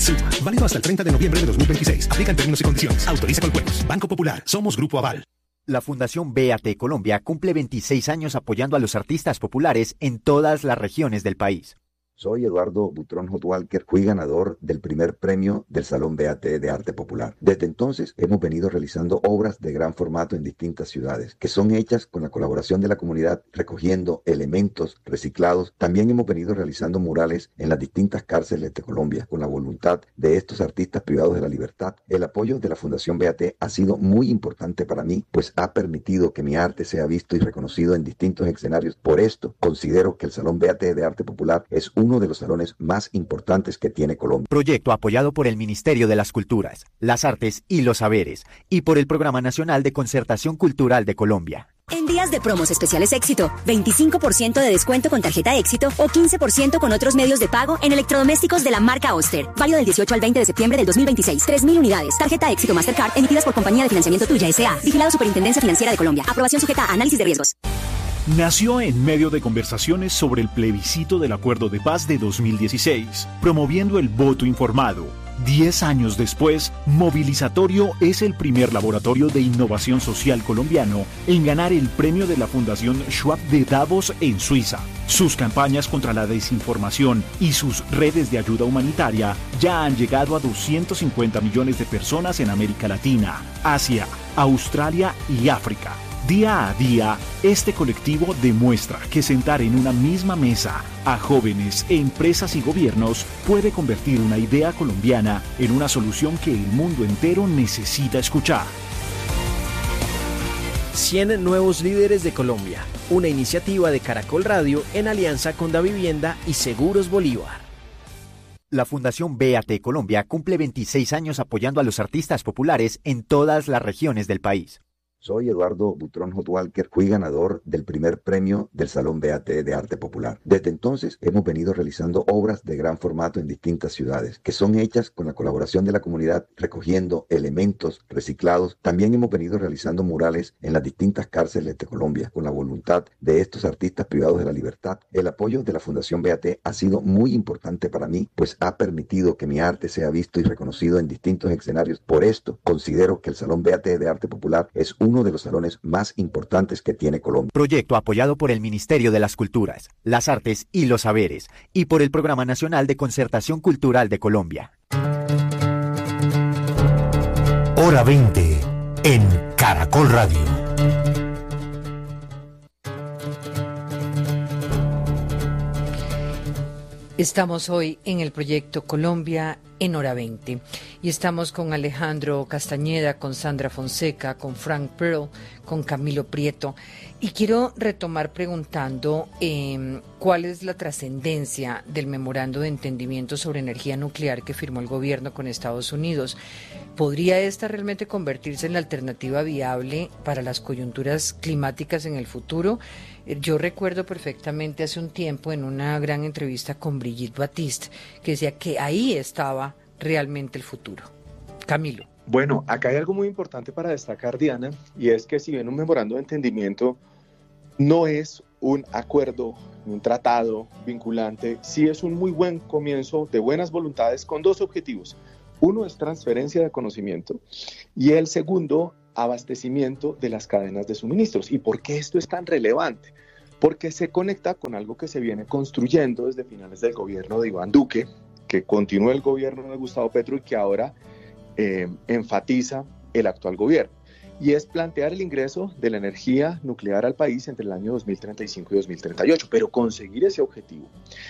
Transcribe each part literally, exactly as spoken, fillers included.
Suma, válido hasta el treinta de noviembre de dos mil veintiséis. Aplican términos y condiciones. Autoriza con juegos. Banco Popular. Somos Grupo Aval. La Fundación B A T Colombia cumple veintiséis años apoyando a los artistas populares en todas las regiones del país. Soy Eduardo Butrón Hot Walker, fui ganador del primer premio del Salón B A T de Arte Popular. Desde entonces hemos venido realizando obras de gran formato en distintas ciudades, que son hechas con la colaboración de la comunidad, recogiendo elementos reciclados. También hemos venido realizando murales en las distintas cárceles de Colombia, con la voluntad de estos artistas privados de la libertad. El apoyo de la Fundación B A T ha sido muy importante para mí, pues ha permitido que mi arte sea visto y reconocido en distintos escenarios. Por esto, considero que el Salón B A T de Arte Popular es un uno de los salones más importantes que tiene Colombia. Proyecto apoyado por el Ministerio de las Culturas, las Artes y los Saberes y por el Programa Nacional de Concertación Cultural de Colombia. En días de promos especiales Éxito, veinticinco por ciento de descuento con tarjeta Éxito o quince por ciento con otros medios de pago en electrodomésticos de la marca Oster. Válido del dieciocho al veinte de septiembre del dos mil veintiséis. tres mil unidades. Tarjeta Éxito Mastercard emitidas por Compañía de Financiamiento Tuya S A. Vigilado Superintendencia Financiera de Colombia. Aprobación sujeta a análisis de riesgos. Nació en medio de conversaciones sobre el plebiscito del Acuerdo de Paz de dos mil dieciséis, promoviendo el voto informado. Diez años después, Movilizatorio es el primer laboratorio de innovación social colombiano en ganar el premio de la Fundación Schwab de Davos en Suiza. Sus campañas contra la desinformación y sus redes de ayuda humanitaria ya han llegado a doscientos cincuenta millones de personas en América Latina, Asia, Australia y África. Día a día, este colectivo demuestra que sentar en una misma mesa a jóvenes, empresas y gobiernos puede convertir una idea colombiana en una solución que el mundo entero necesita escuchar. cien nuevos líderes de Colombia, una iniciativa de Caracol Radio en alianza con Davivienda y Seguros Bolívar. La Fundación B A T Colombia cumple veintiséis años apoyando a los artistas populares en todas las regiones del país. Soy Eduardo Butrón Hot Walker, fui ganador del primer premio del Salón B A T de Arte Popular. Desde entonces hemos venido realizando obras de gran formato en distintas ciudades, que son hechas con la colaboración de la comunidad, recogiendo elementos reciclados. También hemos venido realizando murales en las distintas cárceles de Colombia, con la voluntad de estos artistas privados de la libertad. El apoyo de la Fundación B A T ha sido muy importante para mí, pues ha permitido que mi arte sea visto y reconocido en distintos escenarios. Por esto, considero que el Salón B A T de Arte Popular es un uno de los salones más importantes que tiene Colombia. Proyecto apoyado por el Ministerio de las Culturas, las Artes y los Saberes y por el Programa Nacional de Concertación Cultural de Colombia. Hora veinte en Caracol Radio. Estamos hoy en el proyecto Colombia en Hora veinte y estamos con Alejandro Castañeda, con Sandra Fonseca, con Frank Pearl, con Camilo Prieto, y quiero retomar preguntando eh, cuál es la trascendencia del memorando de entendimiento sobre energía nuclear que firmó el gobierno con Estados Unidos. ¿Podría esta realmente convertirse en la alternativa viable para las coyunturas climáticas en el futuro? Yo recuerdo perfectamente hace un tiempo en una gran entrevista con Brigitte Batiste que decía que ahí estaba realmente el futuro. Camilo. Bueno, acá hay algo muy importante para destacar, Diana, y es que si bien un memorando de entendimiento no es un acuerdo, un tratado vinculante, sí es un muy buen comienzo de buenas voluntades con dos objetivos. Uno es transferencia de conocimiento y el segundo, abastecimiento de las cadenas de suministros. ¿Y por qué esto es tan relevante? Porque se conecta con algo que se viene construyendo desde finales del gobierno de Iván Duque, que continúa el gobierno de Gustavo Petro y que ahora eh, enfatiza el actual gobierno. Y es plantear el ingreso de la energía nuclear al país entre el año dos mil treinta y cinco y dos mil treinta y ocho. Pero conseguir ese objetivo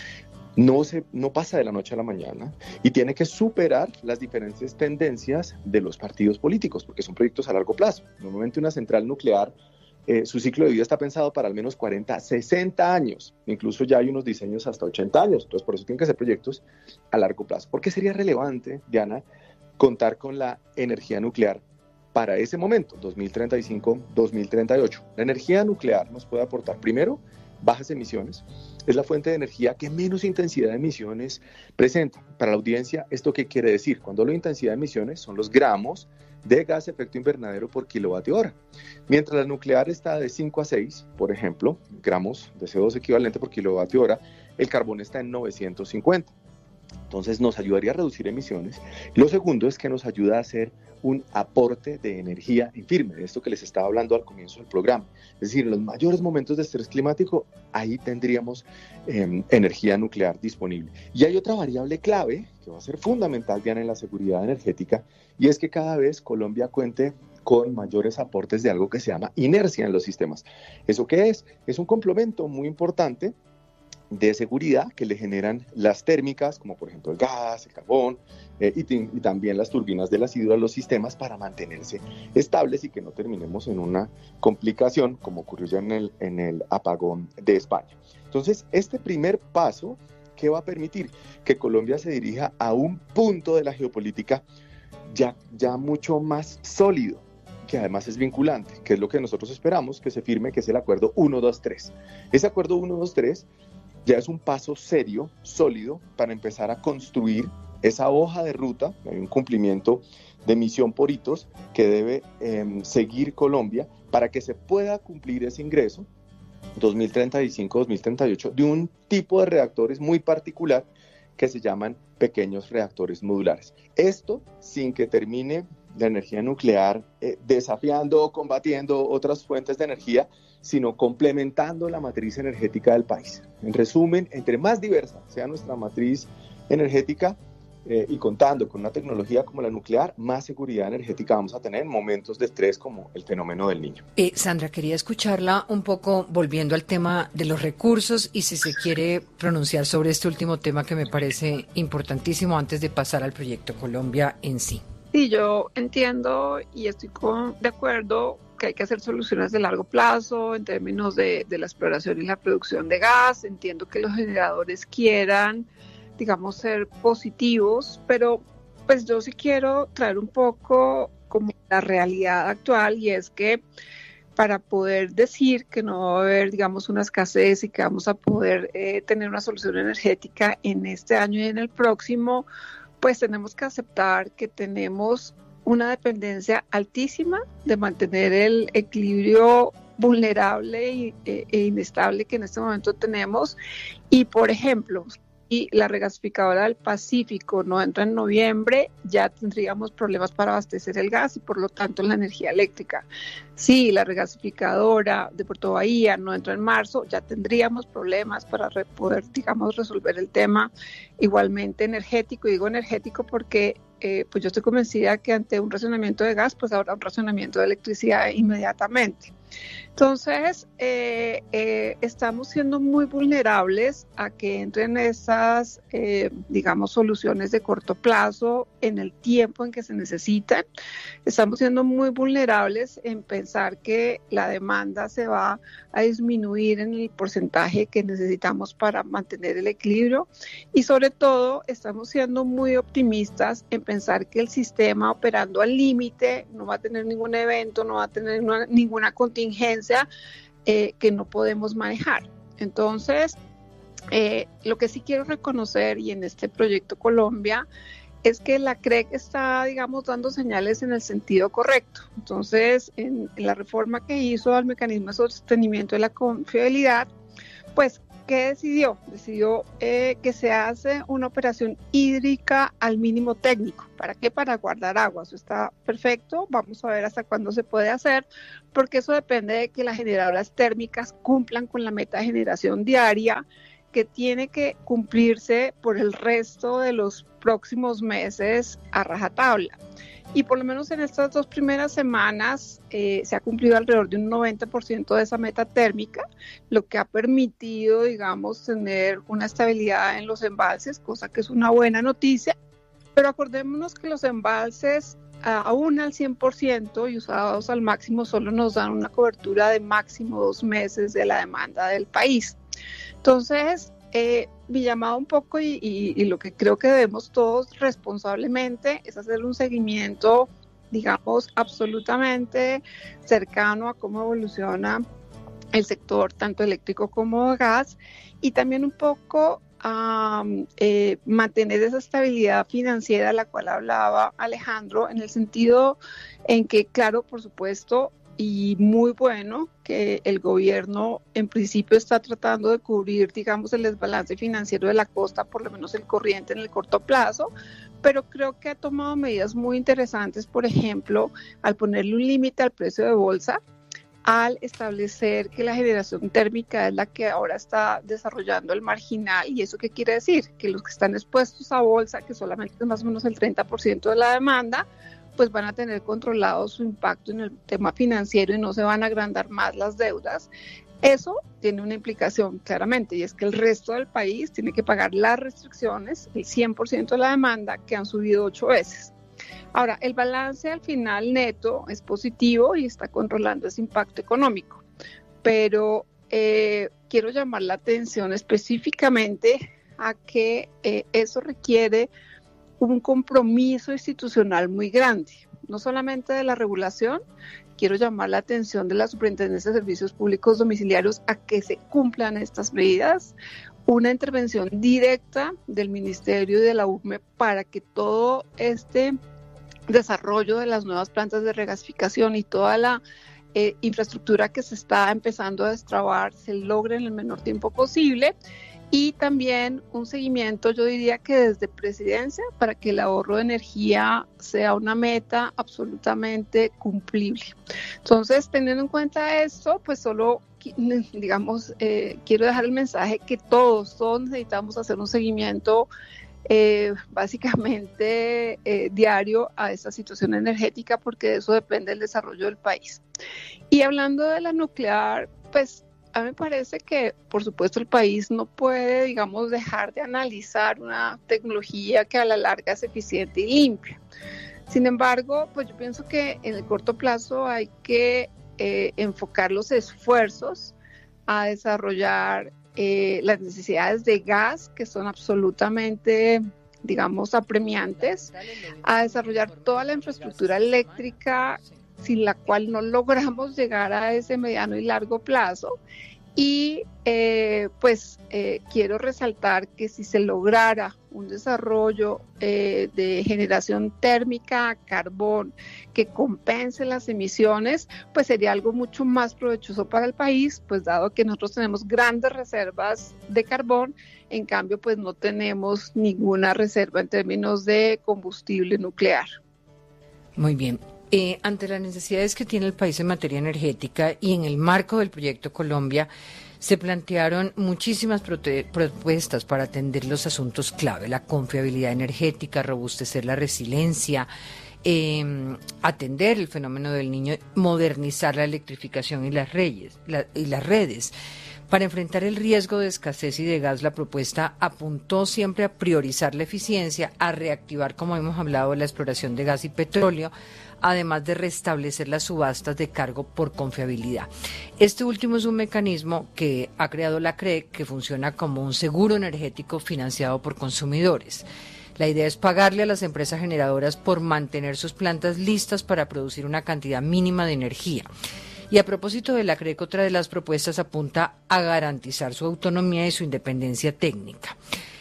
no, se, no pasa de la noche a la mañana y tiene que superar las diferentes tendencias de los partidos políticos, porque son proyectos a largo plazo. Normalmente una central nuclear, eh, su ciclo de vida está pensado para al menos cuarenta, sesenta años, incluso ya hay unos diseños hasta ochenta años, entonces por eso tienen que ser proyectos a largo plazo. ¿Por qué sería relevante, Diana, contar con la energía nuclear para ese momento, dos mil treinta y cinco, dos mil treinta y ocho? La energía nuclear nos puede aportar, primero, bajas emisiones. Es la fuente de energía que menos intensidad de emisiones presenta. Para la audiencia, ¿esto qué quiere decir? Cuando hablo de intensidad de emisiones, son los gramos de gas de efecto invernadero por kilovatio hora. Mientras la nuclear está de cinco a seis, por ejemplo, gramos de C O dos equivalente por kilovatio hora, el carbón está en novecientos cincuenta. Entonces nos ayudaría a reducir emisiones. Lo segundo es que nos ayuda a hacer un aporte de energía en firme, de esto que les estaba hablando al comienzo del programa. Es decir, en los mayores momentos de estrés climático, ahí tendríamos eh, energía nuclear disponible. Y hay otra variable clave que va a ser fundamental, Diana, en la seguridad energética, y es que cada vez Colombia cuente con mayores aportes de algo que se llama inercia en los sistemas. ¿Eso qué es? Es un complemento muy importante de seguridad que le generan las térmicas, como por ejemplo el gas, el carbón, eh, y, y también las turbinas de las hidro a los sistemas para mantenerse estables y que no terminemos en una complicación como ocurrió ya en el, en el apagón de España. Entonces, este primer paso, ¿qué va a permitir? Que Colombia se dirija a un punto de la geopolítica ya, ya mucho más sólido, que además es vinculante, que es lo que nosotros esperamos que se firme, que es el acuerdo uno dos tres. Ese acuerdo uno dos tres ya es un paso serio, sólido, para empezar a construir esa hoja de ruta. Hay un cumplimiento de misión por hitos que debe eh, seguir Colombia para que se pueda cumplir ese ingreso dos mil treinta y cinco a dos mil treinta y ocho de un tipo de reactores muy particular que se llaman pequeños reactores modulares. Esto sin que termine la energía nuclear eh, desafiando o combatiendo otras fuentes de energía, sino complementando la matriz energética del país. En resumen, entre más diversa sea nuestra matriz energética eh, y contando con una tecnología como la nuclear, más seguridad energética vamos a tener en momentos de estrés como el fenómeno del Niño. Eh, Sandra, quería escucharla un poco volviendo al tema de los recursos y si se quiere pronunciar sobre este último tema que me parece importantísimo antes de pasar al proyecto Colombia en sí. Sí, yo entiendo y estoy con, de acuerdo que hay que hacer soluciones de largo plazo en términos de, de la exploración y la producción de gas. Entiendo que los generadores quieran, digamos, ser positivos, pero pues yo sí quiero traer un poco como la realidad actual, y es que para poder decir que no va a haber, digamos, una escasez y que vamos a poder eh, tener una solución energética en este año y en el próximo, pues tenemos que aceptar que tenemos una dependencia altísima de mantener el equilibrio vulnerable y, e, e inestable que en este momento tenemos. Y, por ejemplo, si la regasificadora del Pacífico no entra en noviembre, ya tendríamos problemas para abastecer el gas y, por lo tanto, la energía eléctrica. Si la regasificadora de Puerto Bahía no entra en marzo, ya tendríamos problemas para re- poder, digamos, resolver el tema igualmente energético. Y digo energético porque eh, pues yo estoy convencida que ante un racionamiento de gas, pues habrá un racionamiento de electricidad inmediatamente. Entonces, eh, eh, estamos siendo muy vulnerables a que entren esas, eh, digamos, soluciones de corto plazo en el tiempo en que se necesitan. Estamos siendo muy vulnerables en pensar que la demanda se va a disminuir en el porcentaje que necesitamos para mantener el equilibrio. Y sobre todo, estamos siendo muy optimistas en pensar que el sistema operando al límite no va a tener ningún evento, no va a tener una, ninguna contingencia eh, que no podemos manejar. Entonces, eh, lo que sí quiero reconocer, y en este proyecto Colombia, es que la C R E C está, digamos, dando señales en el sentido correcto. Entonces, en, en la reforma que hizo al mecanismo de sostenimiento de la confiabilidad, pues, ¿qué decidió? Decidió eh, que se hace una operación hídrica al mínimo técnico. ¿Para qué? Para guardar agua. Eso está perfecto. Vamos a ver hasta cuándo se puede hacer, porque eso depende de que las generadoras térmicas cumplan con la meta de generación diaria, que tiene que cumplirse por el resto de los próximos meses a rajatabla. Y por lo menos en estas dos primeras semanas eh, se ha cumplido alrededor de un noventa por ciento de esa meta térmica, lo que ha permitido, digamos, tener una estabilidad en los embalses, cosa que es una buena noticia. Pero acordémonos que los embalses, aún al cien por ciento y usados al máximo, solo nos dan una cobertura de máximo dos meses de la demanda del país. Entonces, eh, mi llamado un poco y, y, y lo que creo que debemos todos responsablemente es hacer un seguimiento, digamos, absolutamente cercano a cómo evoluciona el sector tanto eléctrico como de gas, y también un poco um, eh, mantener esa estabilidad financiera de la cual hablaba Alejandro, en el sentido en que, claro, por supuesto, y muy bueno que el gobierno en principio está tratando de cubrir, digamos, el desbalance financiero de la costa, por lo menos el corriente en el corto plazo, pero creo que ha tomado medidas muy interesantes, por ejemplo, al ponerle un límite al precio de bolsa, al establecer que la generación térmica es la que ahora está desarrollando el marginal. ¿Y eso qué quiere decir? Que los que están expuestos a bolsa, que solamente es más o menos el treinta por ciento de la demanda, pues van a tener controlado su impacto en el tema financiero y no se van a agrandar más las deudas. Eso tiene una implicación claramente, y es que el resto del país tiene que pagar las restricciones, el cien por ciento de la demanda, que han subido ocho veces. Ahora, el balance al final neto es positivo y está controlando ese impacto económico, pero eh, quiero llamar la atención específicamente a que eh, eso requiere un compromiso institucional muy grande, no solamente de la regulación. Quiero llamar la atención de la Superintendencia de Servicios Públicos Domiciliarios a que se cumplan estas medidas, una intervención directa del Ministerio y de la U M E para que todo este desarrollo de las nuevas plantas de regasificación y toda la eh, infraestructura que se está empezando a destrabar se logre en el menor tiempo posible, y también un seguimiento, yo diría que desde Presidencia, para que el ahorro de energía sea una meta absolutamente cumplible. Entonces, teniendo en cuenta esto, pues solo, digamos, eh, quiero dejar el mensaje que todos, todos necesitamos hacer un seguimiento Eh, básicamente eh, diario a esta situación energética, porque de eso depende el desarrollo del país. Y hablando de la nuclear, pues a mí me parece que, por supuesto, el país no puede, digamos, dejar de analizar una tecnología que a la larga es eficiente y limpia. Sin embargo, pues yo pienso que en el corto plazo hay que eh, enfocar los esfuerzos a desarrollar Eh, las necesidades de gas, que son absolutamente, digamos, apremiantes, a desarrollar toda la infraestructura eléctrica sin la cual no logramos llegar a ese mediano y largo plazo. Y eh, pues eh, quiero resaltar que si se lograra un desarrollo eh, de generación térmica a carbón que compense las emisiones, pues sería algo mucho más provechoso para el país, pues dado que nosotros tenemos grandes reservas de carbón, en cambio pues no tenemos ninguna reserva en términos de combustible nuclear. Muy bien. Eh, ante las necesidades que tiene el país en materia energética y en el marco del Proyecto Colombia, se plantearon muchísimas prote- propuestas para atender los asuntos clave: la confiabilidad energética, robustecer la resiliencia, eh, atender el fenómeno del niño, modernizar la electrificación y las, reyes, la, y las redes. Para enfrentar el riesgo de escasez y de gas, la propuesta apuntó siempre a priorizar la eficiencia, a reactivar, como hemos hablado, la exploración de gas y petróleo, además de restablecer las subastas de cargo por confiabilidad. Este último es un mecanismo que ha creado la C R E C, que funciona como un seguro energético financiado por consumidores. La idea es pagarle a las empresas generadoras por mantener sus plantas listas para producir una cantidad mínima de energía. Y a propósito de la C R E C, otra de las propuestas apunta a garantizar su autonomía y su independencia técnica.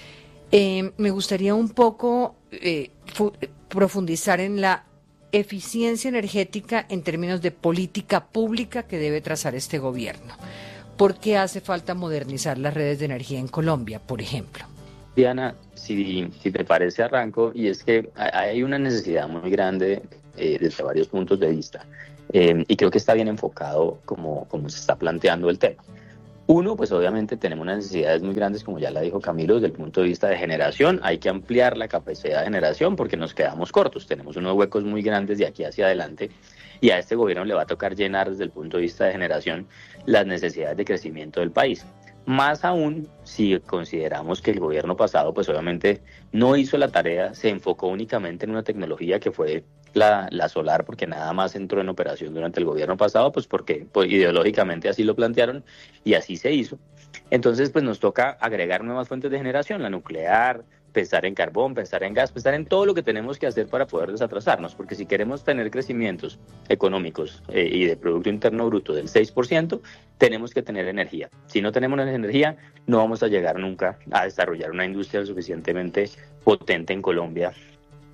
Eh, me gustaría un poco eh, fu- profundizar en la eficiencia energética en términos de política pública que debe trazar este gobierno. ¿Por qué hace falta modernizar las redes de energía en Colombia, por ejemplo? Diana, si, si te parece, arranco, y es que hay una necesidad muy grande eh, desde varios puntos de vista, eh, y creo que está bien enfocado como, como se está planteando el tema. Uno, pues obviamente tenemos unas necesidades muy grandes, como ya la dijo Camilo, desde el punto de vista de generación. Hay que ampliar la capacidad de generación porque nos quedamos cortos. Tenemos unos huecos muy grandes de aquí hacia adelante, y a este gobierno le va a tocar llenar desde el punto de vista de generación las necesidades de crecimiento del país. Más aún si consideramos que el gobierno pasado pues obviamente no hizo la tarea, se enfocó únicamente en una tecnología que fue la, la solar, porque nada más entró en operación durante el gobierno pasado, pues porque pues, ideológicamente así lo plantearon y así se hizo. Entonces pues nos toca agregar nuevas fuentes de generación, la nuclear, pensar en carbón, pensar en gas, pensar en todo lo que tenemos que hacer para poder desatrasarnos, porque si queremos tener crecimientos económicos eh, y de Producto Interno Bruto del seis por ciento, tenemos que tener energía. Si no tenemos energía, no vamos a llegar nunca a desarrollar una industria lo suficientemente potente en Colombia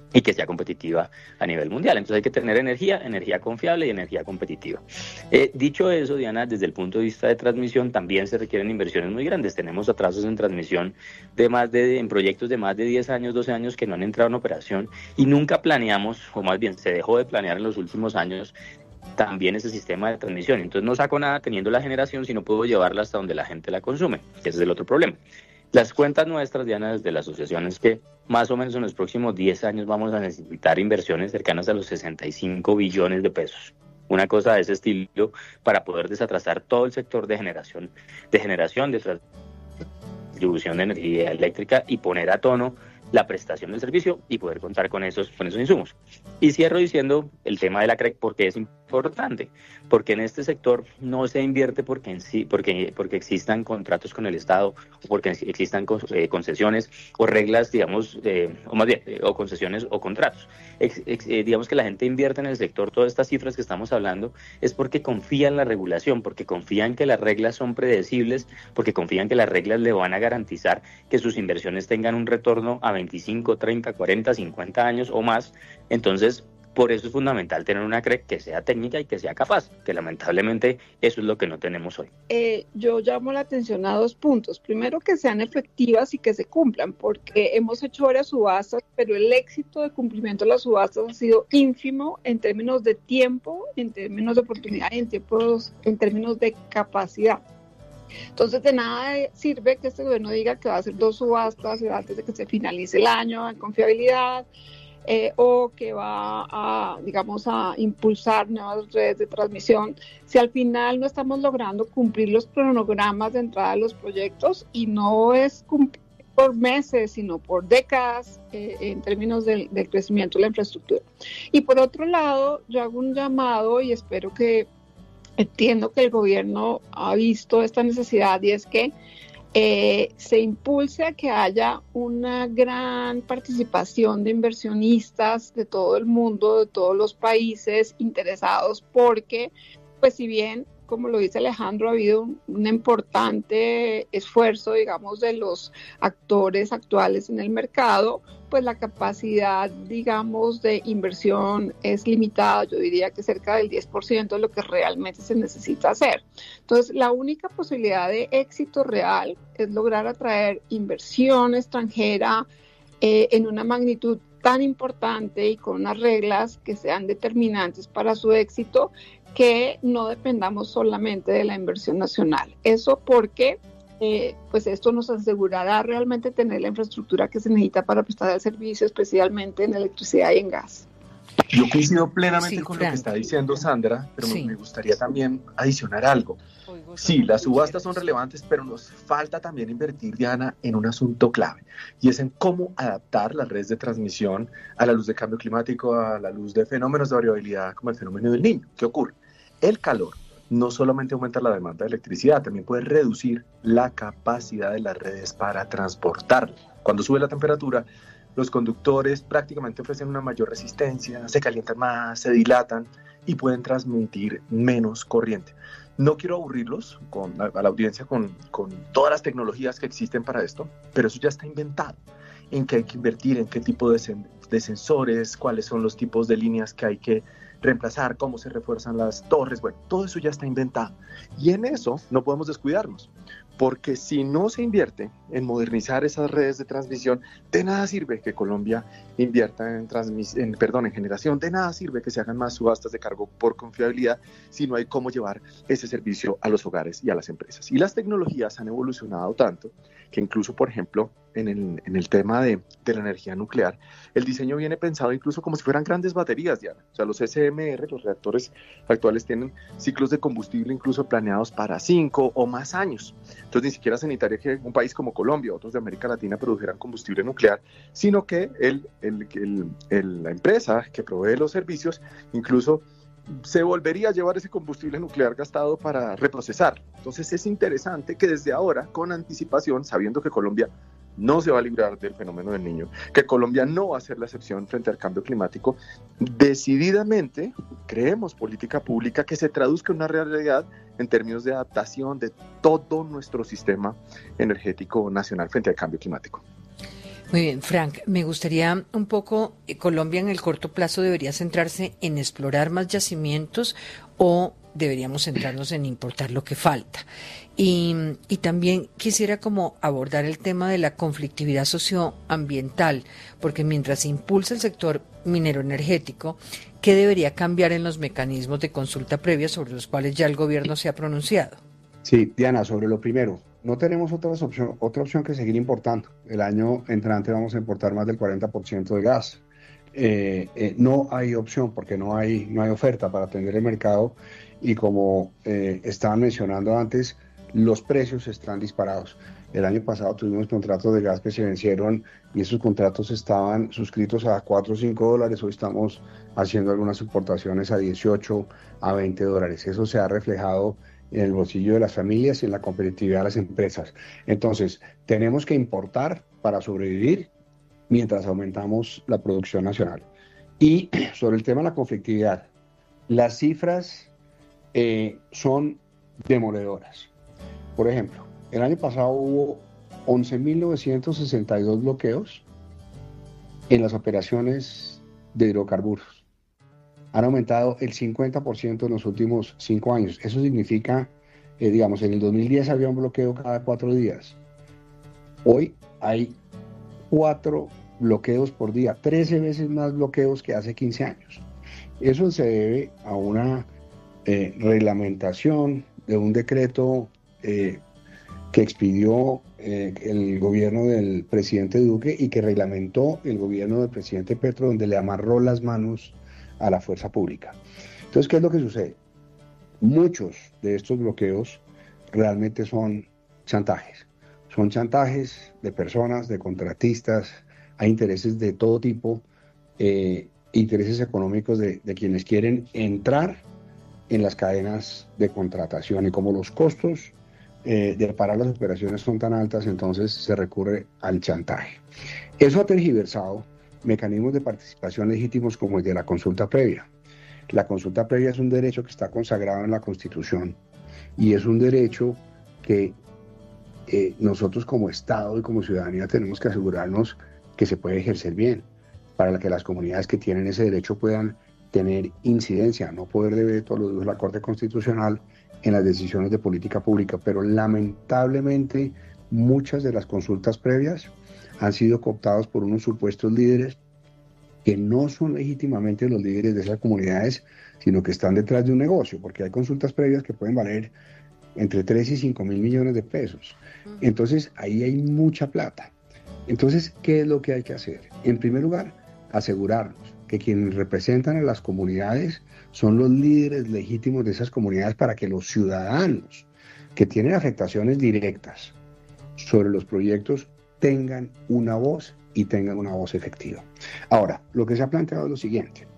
y que sea competitiva a nivel mundial. Entonces hay que tener energía, energía confiable y energía competitiva. Eh, dicho eso, Diana, desde el punto de vista de transmisión también se requieren inversiones muy grandes. Tenemos atrasos en transmisión de más de, en proyectos de más de diez años, doce años que no han entrado en operación y nunca planeamos, o más bien se dejó de planear en los últimos años, también ese sistema de transmisión. Entonces no saco nada teniendo la generación si no puedo llevarla hasta donde la gente la consume, que ese es el otro problema. Las cuentas nuestras, Diana, desde la asociación es que más o menos en los próximos diez años vamos a necesitar inversiones cercanas a los sesenta y cinco billones de pesos. Una cosa de ese estilo para poder desatrasar todo el sector de generación, de generación, de distribución de energía eléctrica y poner a tono la prestación del servicio y poder contar con esos, con esos insumos. Y cierro diciendo el tema de la C R E C porque es importante, porque en este sector no se invierte porque en sí, porque, porque existan contratos con el Estado o porque existan eh, concesiones o reglas, digamos, eh, o más bien, eh, o concesiones o contratos. Ex, ex, eh, digamos que la gente invierte en el sector, todas estas cifras que estamos hablando, es porque confía en la regulación, porque confía en que las reglas son predecibles, porque confía en que las reglas le van a garantizar que sus inversiones tengan un retorno a veinticinco, treinta, cuarenta, cincuenta años o más. Entonces, por eso es fundamental tener una C R E C que sea técnica y que sea capaz, que lamentablemente eso es lo que no tenemos hoy. Eh, yo llamo la atención a dos puntos. Primero, que sean efectivas y que se cumplan, porque hemos hecho varias subastas, pero el éxito de cumplimiento de las subastas ha sido ínfimo en términos de tiempo, en términos de oportunidad y en, tiempos, en términos de capacidad. Entonces, de nada sirve que este gobierno diga que va a hacer dos subastas antes de que se finalice el año en confiabilidad, eh, o que va a, digamos, a impulsar nuevas redes de transmisión, si al final no estamos logrando cumplir los cronogramas de entrada de los proyectos, y no es cumplir por meses, sino por décadas, eh, en términos del, del crecimiento de la infraestructura. Y por otro lado, yo hago un llamado y espero que entiendo que el gobierno ha visto esta necesidad, y es que eh, se impulse a que haya una gran participación de inversionistas de todo el mundo, de todos los países interesados, porque, pues si bien, como lo dice Alejandro, ha habido un, un importante esfuerzo, digamos, de los actores actuales en el mercado, pues la capacidad, digamos, de inversión es limitada. Yo diría que cerca del diez por ciento de lo que realmente se necesita hacer. Entonces, la única posibilidad de éxito real es lograr atraer inversión extranjera eh, en una magnitud tan importante y con unas reglas que sean determinantes para su éxito, que no dependamos solamente de la inversión nacional. Eso porque eh, pues esto nos asegurará realmente tener la infraestructura que se necesita para prestar el servicio, especialmente en electricidad y en gas. Yo coincido plenamente Sí, con Fran. lo que está diciendo Sandra, pero Sí. me gustaría también adicionar algo. Sí, las subastas son relevantes, pero nos falta también invertir, Diana, en un asunto clave, y es en cómo adaptar las redes de transmisión a la luz del cambio climático, a la luz de fenómenos de variabilidad como el fenómeno del Niño. ¿Qué ocurre? El calor no solamente aumenta la demanda de electricidad, también puede reducir la capacidad de las redes para transportarla. Cuando sube la temperatura, los conductores prácticamente ofrecen una mayor resistencia, se calientan más, se dilatan y pueden transmitir menos corriente. No quiero aburrirlos con, a, a la audiencia con, con todas las tecnologías que existen para esto, pero eso ya está inventado. En qué hay que invertir, en qué tipo de, sen, de sensores, cuáles son los tipos de líneas que hay que reemplazar, cómo se refuerzan las torres. Bueno, todo eso ya está inventado. Y en eso no podemos descuidarnos, porque si no se invierte en modernizar esas redes de transmisión, de nada sirve que Colombia invierta en, transmis- en, perdón, en generación, de nada sirve que se hagan más subastas de cargo por confiabilidad si no hay cómo llevar ese servicio a los hogares y a las empresas. Y las tecnologías han evolucionado tanto que incluso, por ejemplo, en el, en el tema de, de la energía nuclear, el diseño viene pensado incluso como si fueran grandes baterías, Diana. O sea, los S M R, los reactores actuales, tienen ciclos de combustible incluso planeados para cinco o más años. Entonces, ni siquiera se necesitaría que un país como Colombia o otros de América Latina produjeran combustible nuclear, sino que el, el, el, el, la empresa que provee los servicios incluso se volvería a llevar ese combustible nuclear gastado para reprocesar. Entonces es interesante que desde ahora, con anticipación, sabiendo que Colombia no se va a librar del fenómeno del Niño, que Colombia no va a ser la excepción frente al cambio climático, decididamente creemos política pública que se traduzca en una realidad en términos de adaptación de todo nuestro sistema energético nacional frente al cambio climático. Muy bien, Frank, me gustaría un poco, eh, Colombia en el corto plazo debería centrarse en explorar más yacimientos o deberíamos centrarnos en importar lo que falta. Y, y también quisiera como abordar el tema de la conflictividad socioambiental, porque mientras se impulsa el sector minero energético, ¿qué debería cambiar en los mecanismos de consulta previa sobre los cuales ya el gobierno se ha pronunciado? Sí, Diana, sobre lo primero, no tenemos otra opción, otra opción que seguir importando. El año entrante vamos a importar más del cuarenta por ciento de gas. Eh, eh, no hay opción porque no hay, no hay oferta para atender el mercado y como eh, estaban mencionando antes, los precios están disparados. El año pasado tuvimos contratos de gas que se vencieron y esos contratos estaban suscritos a cuatro o cinco dólares. Hoy estamos haciendo algunas importaciones a dieciocho, a veinte dólares. Eso se ha reflejado en el bolsillo de las familias y en la competitividad de las empresas. Entonces, tenemos que importar para sobrevivir mientras aumentamos la producción nacional. Y sobre el tema de la conflictividad, las cifras eh, son demoledoras. Por ejemplo, el año pasado hubo once mil novecientos sesenta y dos bloqueos en las operaciones de hidrocarburos. Han aumentado el cincuenta por ciento en los últimos cinco años. Eso significa, eh, digamos, en el dos mil diez había un bloqueo cada cuatro días. Hoy hay cuatro bloqueos por día, trece veces más bloqueos que hace quince años. Eso se debe a una eh, reglamentación de un decreto eh, que expidió eh, el gobierno del presidente Duque y que reglamentó el gobierno del presidente Petro, donde le amarró las manos a la fuerza pública. Entonces, ¿qué es lo que sucede? Muchos de estos bloqueos realmente son chantajes. Son chantajes de personas, de contratistas, hay intereses de todo tipo, eh, intereses económicos de, de quienes quieren entrar en las cadenas de contratación y como los costos eh, de parar las operaciones son tan altas, entonces se recurre al chantaje. Eso ha tergiversado mecanismos de participación legítimos como el de la consulta previa. La consulta previa es un derecho que está consagrado en la Constitución y es un derecho que eh, nosotros como Estado y como ciudadanía tenemos que asegurarnos que se puede ejercer bien, para que las comunidades que tienen ese derecho puedan tener incidencia, no poder de veto, lo dijo la Corte Constitucional, en las decisiones de política pública. Pero lamentablemente muchas de las consultas previas han sido cooptadas por unos supuestos líderes que no son legítimamente los líderes de esas comunidades, sino que están detrás de un negocio, porque hay consultas previas que pueden valer entre tres y cinco mil millones de pesos. Entonces ahí hay mucha plata. Entonces, ¿qué es lo que hay que hacer? En primer lugar, asegurarnos que quienes representan a las comunidades son los líderes legítimos de esas comunidades para que los ciudadanos que tienen afectaciones directas sobre los proyectos tengan una voz y tengan una voz efectiva. Ahora, lo que se ha planteado es lo siguiente.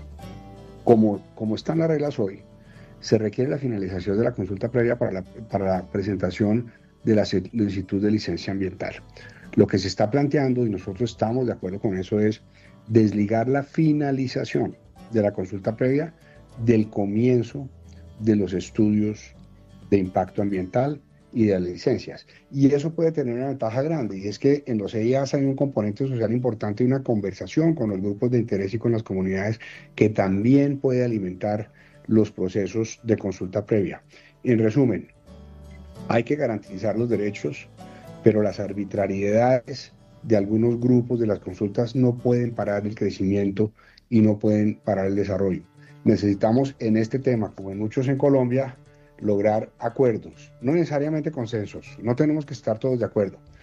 Como, como están las reglas hoy, se requiere la finalización de la consulta previa para la, para la presentación de la solicitud de licencia ambiental. Lo que se está planteando, y nosotros estamos de acuerdo con eso, es desligar la finalización de la consulta previa del comienzo de los estudios de impacto ambiental y de las licencias. Y eso puede tener una ventaja grande, y es que en los E I As hay un componente social importante y una conversación con los grupos de interés y con las comunidades que también puede alimentar los procesos de consulta previa. En resumen, hay que garantizar los derechos, pero las arbitrariedades de algunos grupos de las consultas no pueden parar el crecimiento y no pueden parar el desarrollo. Necesitamos en este tema, como en muchos en Colombia, lograr acuerdos, no necesariamente consensos, no tenemos que estar todos de acuerdo,